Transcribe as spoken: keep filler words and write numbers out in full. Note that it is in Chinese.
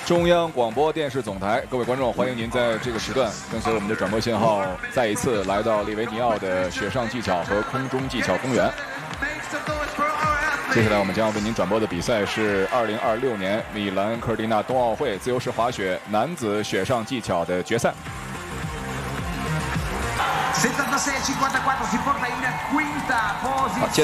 中央广播电视总台，各位观众，欢迎您在这个时段跟随我们的转播信号，再一次来到利维尼奥的雪上技巧和空中技巧公园。接下来我们将要为您转播的比赛是二零二六年米兰科尔蒂纳冬奥会自由式滑雪男子雪上技巧的决赛。好，接